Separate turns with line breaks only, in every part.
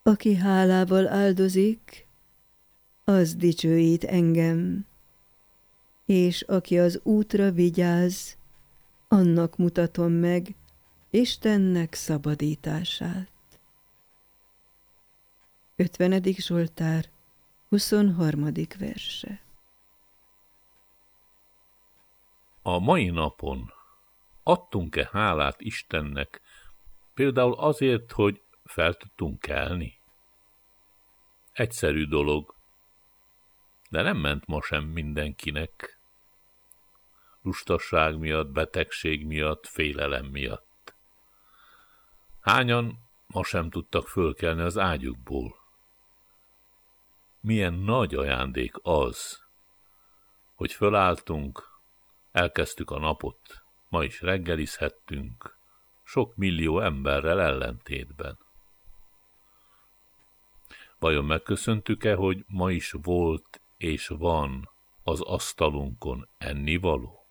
Aki hálával áldozik, az dicsőít engem, és aki az útra vigyáz, annak mutatom meg Istennek szabadítását. 50. Zsoltár, 23. verse.
A mai napon adtunk-e hálát Istennek, például azért, hogy fel tudtunk kelni? Egyszerű dolog, de nem ment ma sem mindenkinek. Lustaság miatt, betegség miatt, félelem miatt. Hányan ma sem tudtak fölkelni az ágyukból? Milyen nagy ajándék az, hogy fölálltunk, elkezdtük a napot, ma is reggelizhettünk, sok millió emberrel ellentétben. Vajon megköszöntük-e, hogy ma is volt és van az asztalunkon ennivaló?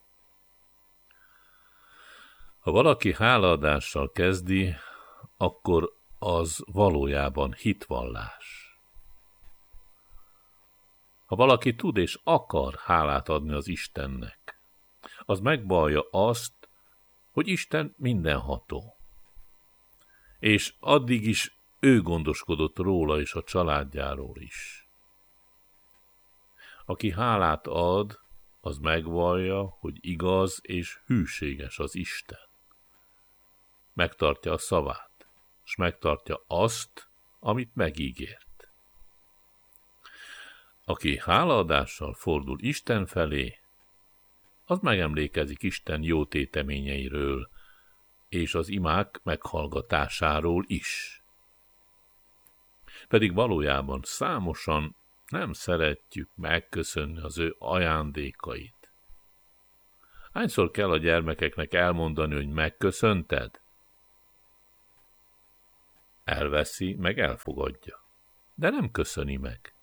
Ha valaki hálaadással kezdi, akkor az valójában hitvallás. Ha valaki tud és akar hálát adni az Istennek, az megvallja azt, hogy Isten mindenható. És addig is ő gondoskodott róla és a családjáról is. Aki hálát ad, az megvallja, hogy igaz és hűséges az Isten. Megtartja a szavát, és megtartja azt, amit megígért. Aki hálaadással fordul Isten felé, az megemlékezik Isten jó téteményeiről, és az imák meghallgatásáról is. Pedig valójában számosan nem szeretjük megköszönni az ő ajándékait. Hányszor kell a gyermekeknek elmondani, hogy megköszönted? Elveszi, meg elfogadja, de nem köszöni meg.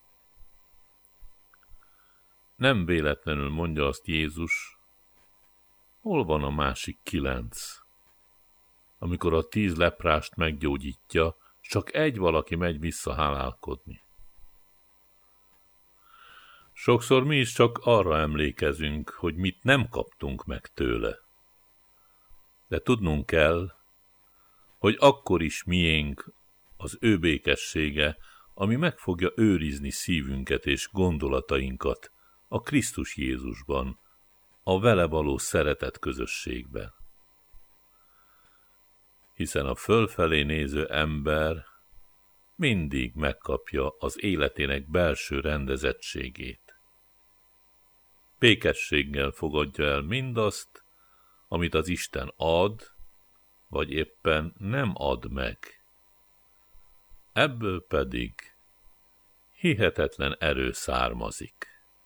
Nem véletlenül mondja azt Jézus, hol van a másik 9? Amikor a 10 leprást meggyógyítja, csak egy valaki megy vissza hálálkodni. Sokszor mi is csak arra emlékezünk, hogy mit nem kaptunk meg tőle. De tudnunk kell, hogy akkor is miénk az ő békessége, ami meg fogja őrizni szívünket és gondolatainkat a Krisztus Jézusban, a vele való szeretet közösségben. Hiszen a fölfelé néző ember mindig megkapja az életének belső rendezettségét. Békességgel fogadja el mindazt, amit az Isten ad, vagy éppen nem ad meg. Ebből pedig hihetetlen erő származik.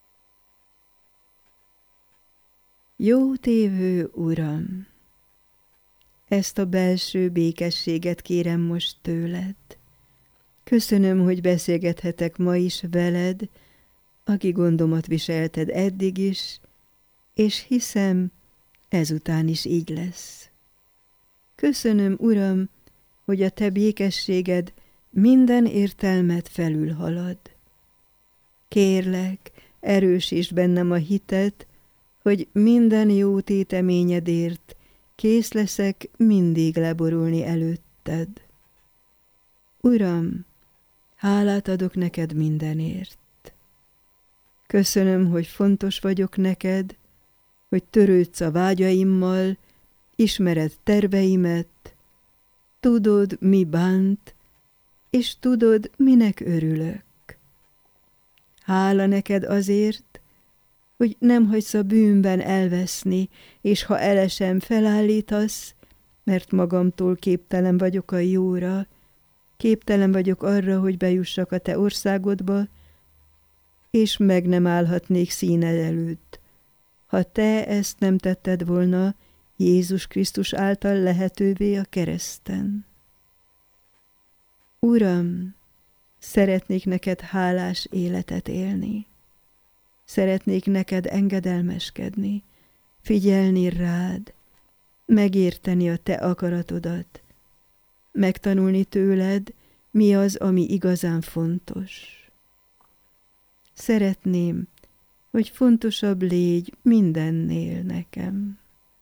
Jó tévő Uram! Ezt a belső békességet kérem most tőled. Köszönöm, hogy beszélgethetek ma is veled, aki gondomat viselted eddig is, és hiszem, ezután is így lesz. Köszönöm, Uram, hogy a te békességed minden értelmet felülhalad. Kérlek, erősítsd bennem a hitet, hogy minden jó téteményedért kész leszek mindig leborulni előtted. Uram, hálát adok neked mindenért. Köszönöm, hogy fontos vagyok neked, hogy törődsz a vágyaimmal, ismered terveimet, tudod, mi bánt, és tudod, minek örülök. Hála neked azért, hogy nem hagysz a bűnben elveszni, és ha elesem, felállítasz, mert magamtól képtelen vagyok a jóra, képtelen vagyok arra, hogy bejussak a te országodba, és meg nem állhatnék színed előtt. Ha te ezt nem tetted volna Jézus Krisztus által lehetővé a kereszten. Uram, szeretnék neked hálás életet élni. Szeretnék neked engedelmeskedni, figyelni rád, megérteni a te akaratodat, megtanulni tőled, mi az, ami igazán fontos. Szeretném, hogy fontosabb légy mindennél nekem.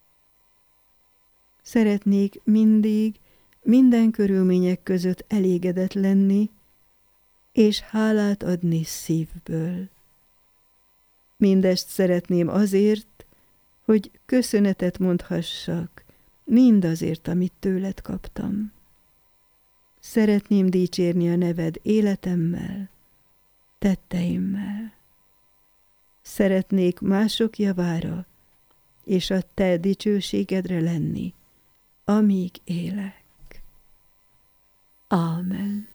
Szeretnék mindig, minden körülmények között elégedett lenni, és hálát adni szívből. Mindezt szeretném azért, hogy köszönetet mondhassak mindazért, amit tőled kaptam. Szeretném dicsérni a neved életemmel, tetteimmel. Szeretnék mások javára és a te dicsőségedre lenni, amíg élek. Ámen.